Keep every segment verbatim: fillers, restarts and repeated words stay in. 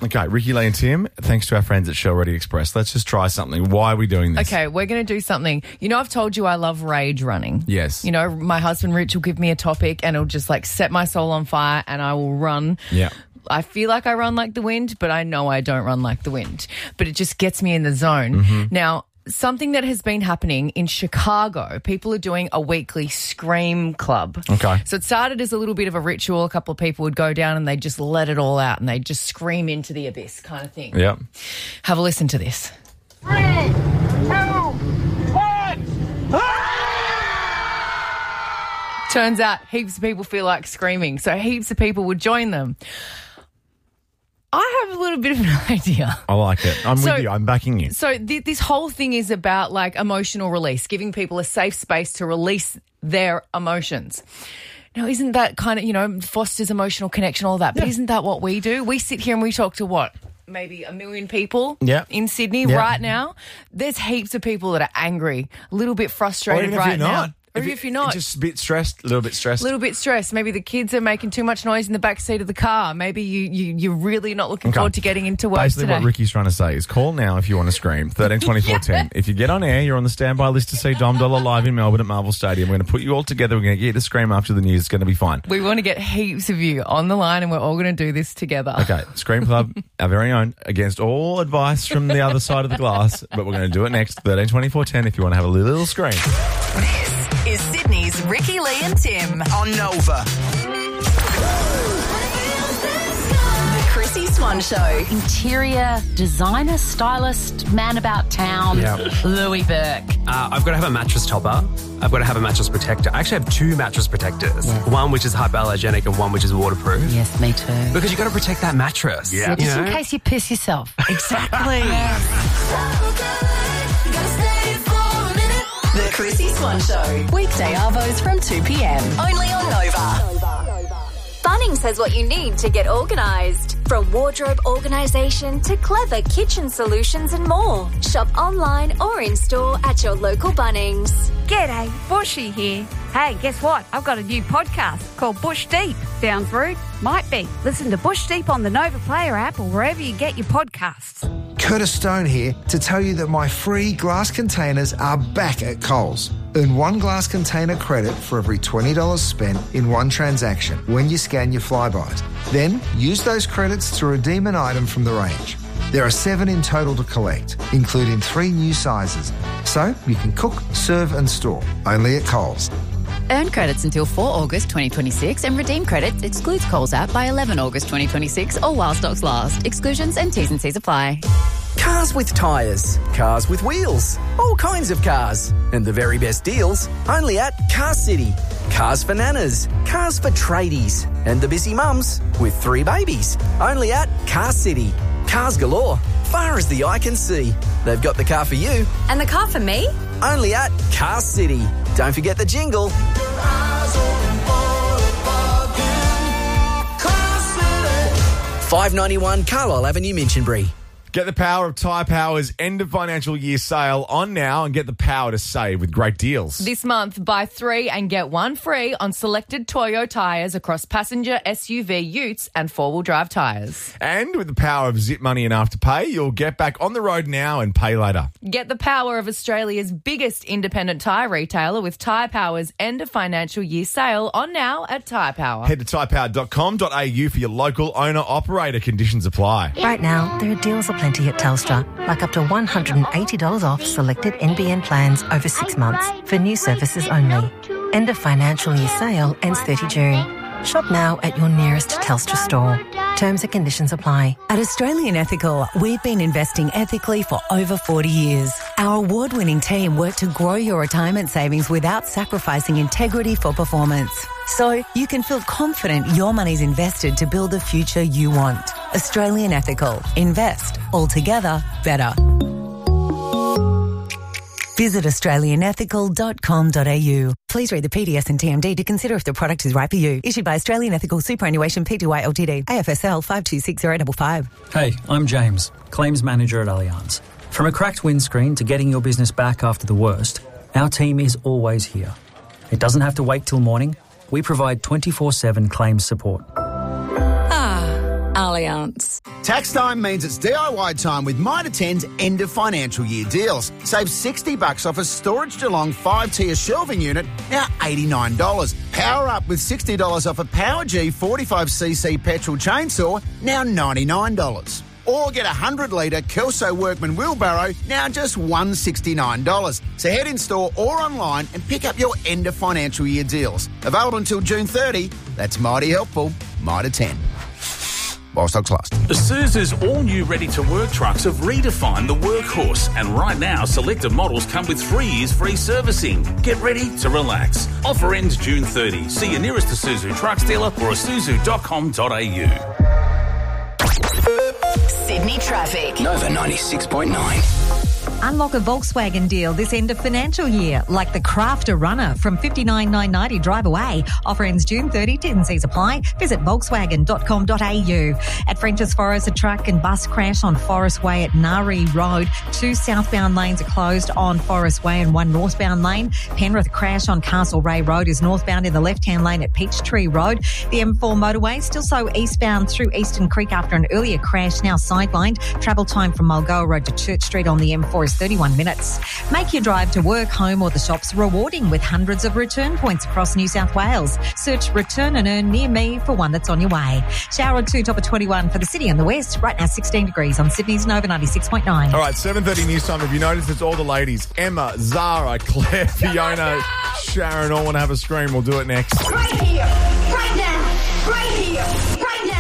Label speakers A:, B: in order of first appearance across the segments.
A: Okay, Ricky, Lee and Tim, thanks to our friends at Shell Ready Express. Let's just try something. Why are we doing this?
B: Okay, we're going to do something. You know, I've told you I love rage running.
A: Yes.
B: You know, my husband Rich will give me a topic and it'll just like set my soul on fire and I will run.
A: Yeah.
B: I feel like I run like the wind, but I know I don't run like the wind. But it just gets me in the zone.
A: Mm-hmm.
B: Now, something that has been happening in Chicago, people are doing a weekly scream club.
A: Okay.
B: So it started as a little bit of a ritual. A couple of people would go down and they'd just let it all out and they'd just scream into the abyss kind of thing.
A: Yep.
B: Have a listen to this.
C: Three, two, one.
B: Turns out heaps of people feel like screaming, so heaps of people would join them. I have a little bit of an idea.
A: I like it. I'm
B: So-
A: with you. I'm backing you.
B: So th- this whole thing is about like emotional release, giving people a safe space to release their emotions. Now, isn't that kind of, you know, fosters emotional connection, all that, but
A: Yeah.
B: isn't that what we do? We sit here and we talk to what? Maybe a million people
A: Yeah.
B: in Sydney
A: Yeah.
B: right now. There's heaps of people that are angry, a little bit
A: Or
B: frustrated
A: even if
B: right
A: you're
B: now.
A: not.
B: Or if, you're not.
A: Just a bit stressed, a little bit stressed.
B: A little bit stressed. Maybe the kids are making too much noise in the back seat of the car. Maybe you, you, you're really not looking
A: Okay.
B: forward to getting into work
A: Basically,
B: today.
A: what Ricky's trying to say is call now if you want to scream. thirteen twenty-four ten. If you get on air, you're on the standby list to see Dom Dollar live in Melbourne at Marvel Stadium. We're going to put you all together. We're going to get you to scream after the news. It's going to be fine.
B: We want to get heaps of you on the line and we're all going to do this together.
A: Okay, Scream Club, our very own, against all advice from the other side of the glass, but we're going to do it next. thirteen twenty-four ten if you want to have a little scream.
D: This is Sydney's Ricky, Lee and Tim
E: On Nova.
D: The Chrissy Swan Show.
F: Interior designer, stylist, man about town,
G: Yeah.
F: Louis Burke.
G: Uh, I've got to have a mattress topper. I've got to have a mattress protector. I actually have two mattress protectors.
F: Yeah.
G: One which is hypoallergenic and one which is waterproof.
F: Yes, me too.
G: Because you've got to protect that mattress.
F: Yeah,
G: You
F: just
G: know?
F: in case you piss yourself.
G: Exactly.
D: The Chrissy Swan Show. Weekday arvos from two p.m. Only on Nova. Bunnings has what you need to get organised. From wardrobe organisation to clever kitchen solutions and more. Shop online or in store at your local Bunnings.
H: G'day, Bushy here. Hey, guess what? I've got a new podcast called Bush Deep. Sounds rude? Might be. Listen to Bush Deep on the Nova Player app or wherever you get your podcasts.
I: Curtis Stone here to tell you that my free glass containers are back at Coles. Earn one glass container credit for every twenty dollars spent in one transaction when you scan your Flybys. Then use those credits to redeem an item from the range. There are seven in total to collect, including three new sizes. So you can cook, serve and store. Only at Coles.
J: Earn credits until four August twenty twenty-six and redeem credits excludes Coles app by eleven August twenty twenty-six or while stocks last. Exclusions and T's and C's apply.
E: Cars with tyres, cars with wheels, all kinds of cars. And the very best deals only at Car City. Cars for nanas, cars for tradies, and the busy mums with three babies. Only at Car City. Cars galore, far as the eye can see. They've got the car for you.
D: And the car for me?
E: Only at Car City. Don't forget the jingle. five ninety-one Carlisle Avenue, Minchinbury.
A: Get the power of Tyre Power's end of financial year sale on now and get the power to save with great deals.
B: This month, buy three and get one free on selected Toyo tyres across passenger, S U V, utes and four-wheel drive tyres.
A: And with the power of Zip Money and Afterpay, you'll get back on the road now and pay later.
B: Get the power of Australia's biggest independent tyre retailer with Tyre Power's end of financial year sale on now at Tyre Power.
A: Head to tyre power dot com dot a u for your local owner-operator. Conditions apply.
K: Right now, there are deals aplenty at Telstra, like up to one hundred eighty dollars off selected N B N plans over six months for new services only. End of financial year sale ends thirtieth June. Shop now at your nearest Telstra store. Terms and conditions apply.
L: At Australian Ethical, we've been investing ethically for over forty years. Our award-winning team work to grow your retirement savings without sacrificing integrity for performance. So you can feel confident your money's invested to build the future you want. Australian Ethical. Invest. Altogether better. Visit australian ethical dot com dot a u. Please read the P D S and T M D to consider if the product is right for you. Issued by Australian Ethical Superannuation Pty Ltd. A F S L five two six zero five five.
M: Hey, I'm James, Claims Manager at Allianz. From a cracked windscreen to getting your business back after the worst, our team is always here. It doesn't have to wait till morning. We provide twenty-four seven claims support.
N: Ah, Allianz.
O: Tax time means it's D I Y time with Mitre ten's end of financial year deals. Save sixty bucks off a Storage Geelong five-tier shelving unit, now eighty-nine dollars. Power up with sixty dollars off a Power G forty-five c c petrol chainsaw, now ninety-nine dollars. Or get a one hundred litre Kelso Workman wheelbarrow, now just one hundred sixty-nine dollars. So head in store or online and pick up your end of financial year deals. Available until June thirtieth. That's mighty helpful. Mitre ten. While stocks last.
P: Isuzu's all-new ready-to-work trucks have redefined the workhorse, and right now selected models come with three years free servicing. Get ready to relax. Offer ends June thirtieth. See your nearest Isuzu trucks dealer or isuzu dot com dot a u.
D: Sydney traffic.
E: Nova ninety-six point nine.
Q: Unlock a Volkswagen deal this end of financial year, like the Crafter Runner from fifty-nine thousand nine hundred ninety dollars drive away. Offer ends June thirtieth. T's and C's apply. Visit volkswagen dot com dot a u. At French's Forest, a truck and bus crash on Forest Way at Nari Road. Two southbound lanes are closed on Forest Way and one northbound lane. Penrith crash on Castlereagh Road is northbound in the left-hand lane at Peachtree Road. The M four motorway still so eastbound through Eastern Creek after an earlier crash, now sidelined. Travel time from Mulgoa Road to Church Street on the M four is thirty-one minutes. Make your drive to work, home or the shops rewarding with hundreds of return points across New South Wales. Search Return and Earn near me for one that's on your way. Shower two, top of twenty-one for the city and the west. Right now sixteen degrees on Sydney's Nova ninety-six point nine.
A: All right, seven thirty news time. Have you noticed it's all the ladies? Emma, Zara, Claire, Fiona, Sharon all want to have a scream. We'll do it next.
D: Right here, right now, right here, right now.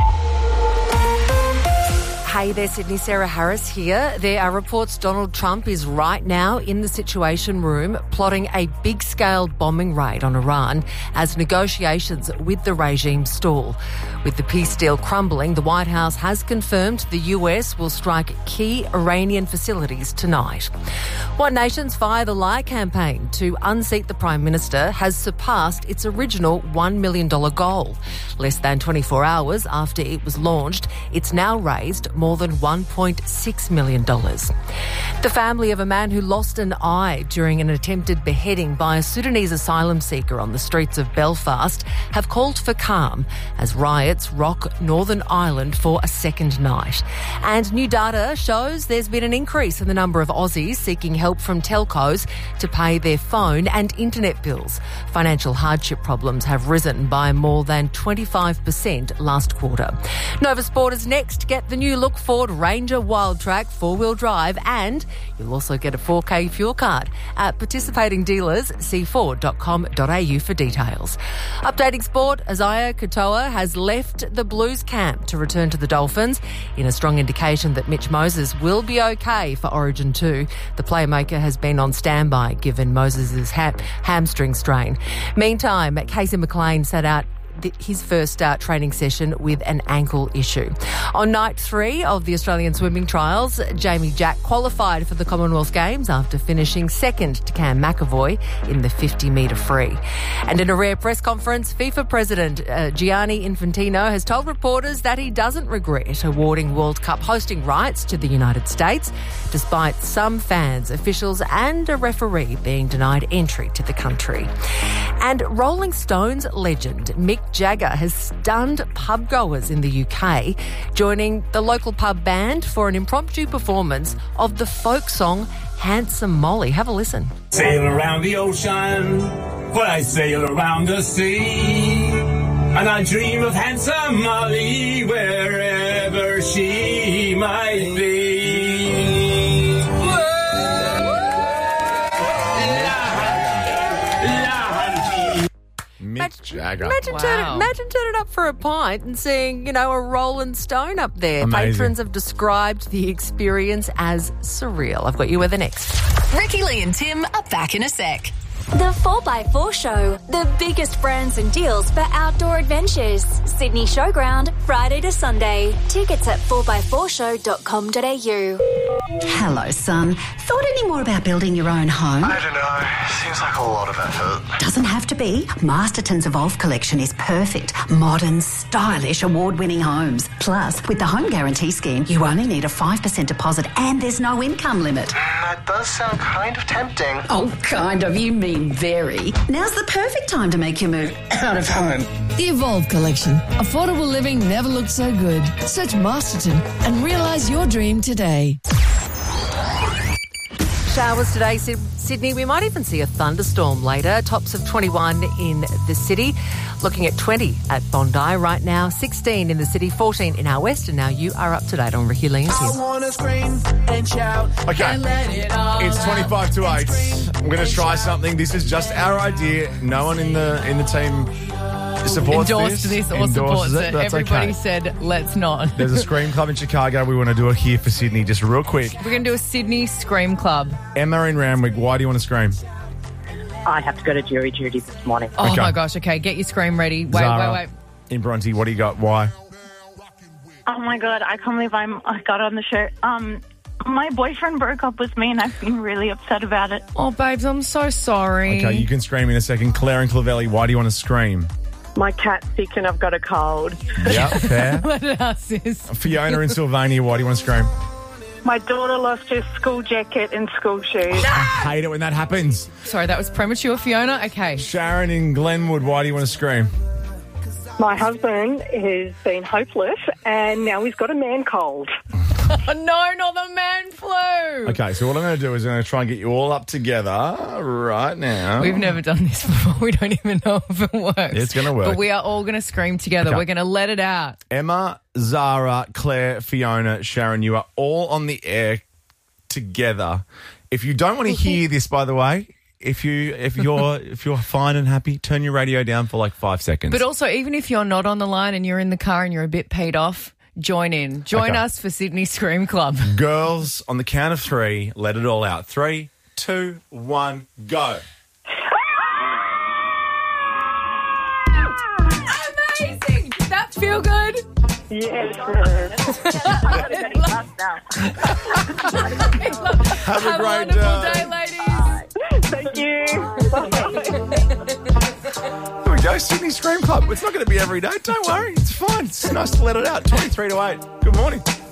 R: Hey there, Sydney. Sarah Harris here. There are reports Donald Trump is right now in the Situation Room plotting a big-scale bombing raid on Iran as negotiations with the regime stall. With the peace deal crumbling, the White House has confirmed the U S will strike key Iranian facilities tonight. One Nation's Fire the Lie campaign to unseat the Prime Minister has surpassed its original one million dollars goal. Less than twenty-four hours after it was launched, it's now raised more than one point six million dollars. The family of a man who lost an eye during an attempted beheading by a Sudanese asylum seeker on the streets of Belfast have called for calm as riots rock Northern Ireland for a second night. And new data shows there's been an increase in the number of Aussies seeking help from telcos to pay their phone and internet bills. Financial hardship problems have risen by more than twenty-five percent last quarter. Nova Sport is next. Get the new look Ford Ranger Wildtrak four-wheel drive, and you'll also get a four K fuel card. At participating dealers, see ford dot com dot a u for details. Updating sport, Isaiah Katoa has left the Blues camp to return to the Dolphins in a strong indication that Mitch Moses will be okay for Origin two. The playmaker has been on standby given Moses' ha- hamstring strain. Meantime, Casey McLean sat out his first uh, training session with an ankle issue. On night three of the Australian swimming trials, Jamie Jack qualified for the Commonwealth Games after finishing second to Cam McAvoy in the fifty metre free. And in a rare press conference, FIFA President uh, Gianni Infantino has told reporters that he doesn't regret awarding World Cup hosting rights to the United States, despite some fans, officials and a referee being denied entry to the country. And Rolling Stones legend Mick Jagger has stunned pubgoers in the U K, joining the local pub band for an impromptu performance of the folk song Handsome Molly. Have a listen.
S: Sail around the ocean, while I sail around the sea, and I dream of Handsome Molly wherever she might be.
A: Mick Jagger.
R: Imagine,
A: Wow.
R: turning, imagine turning up for a pint and seeing, you know, a Rolling Stone up there.
A: Amazing.
R: Patrons have described the experience as surreal. I've got you with the next.
D: Ricky Lee and Tim are back in a sec. The four by four Show, the biggest brands and deals for outdoor adventures. Sydney Showground, Friday to Sunday. Tickets at four by four show dot com dot a u.
N: Hello, son. Thought any more about building your own home?
T: I don't know. Seems like a lot of effort.
N: Doesn't have to be. Masterton's Evolve collection is perfect. Modern, stylish, award-winning homes. Plus, with the Home Guarantee Scheme, you only need a five percent deposit and there's no income limit.
T: That does sound kind of tempting.
N: Oh, kind of. You mean very. Now's the perfect time to make your move out of home.
U: The Evolve collection. Affordable living never looked so good. Search Masterton and realise your dream today.
R: Showers today, Syd- Sydney. We might even see a thunderstorm later. Tops of twenty-one in the city. Looking at twenty at Bondi right now. sixteen in the city, fourteen in our west. And now you are up to date on Ricky Leans here.
V: I wanna scream and shout
A: Okay,
V: and let it all
A: it's twenty-five to eight. We're going to try something. This is just our idea. No one in the in the team supports
B: Endorsed this, or
A: endorses
B: supports it.
A: That's
B: Everybody
A: okay.
B: said, let's not.
A: There's a Scream Club in Chicago. We want to do it here for Sydney, just real quick.
B: We're going to do a Sydney Scream Club.
A: Emma in Randwick, why do you want to scream?
W: I have to go to jury duty this morning.
B: Oh,
A: Okay.
B: my gosh. Okay, get your Scream ready. Wait,
A: Zara
B: wait, wait.
A: in Bronte, what do you got? Why?
X: Oh my god, I can't believe I'm, I got on the show. Um, my boyfriend broke up with me and I've been really upset about it.
B: Oh, babes, I'm so sorry.
A: Okay, you can scream in a second. Claire and Clavelli, why do you want to scream?
Y: My cat's sick and I've got a cold.
A: Yeah, fair.
B: Let it out, sis.
A: Fiona in Sylvania, why do you want to scream?
Y: My daughter lost her school jacket and school shoes.
A: I hate it when that happens.
B: Sorry, that was premature, Fiona. Okay.
A: Sharon in Glenwood, why do you want to scream?
Y: My husband has been hopeless and now he's got a man cold.
B: Oh, no, not the man flu.
A: Okay, so what I'm going to do is I'm going to try and get you all up together right now.
B: We've never done this before. We don't even know if it works.
A: It's gonna work.
B: But we are all going to scream together.
A: Okay.
B: We're going to let it out.
A: Emma, Zara, Claire, Fiona, Sharon, you are all on the air together. If you don't want to hear this, by the way, if you if you're if you're fine and happy, turn your radio down for like five seconds.
B: But also, even if you're not on the line and you're in the car and you're a bit peed off, join in. Join
A: Okay.
B: us for Sydney Scream Club.
A: Girls, on the count of three, let it all out. Three, two, one, go.
B: Amazing! Did that feel good?
Y: Yes.
A: Have a
B: Have
A: great
B: a wonderful
A: day.
B: day, ladies.
Y: Thank you.
A: Here we go, Sydney Scream Club. It's not going to be every day. Don't worry. It's fine. It's nice to let it out. twenty-three to eight. Good morning.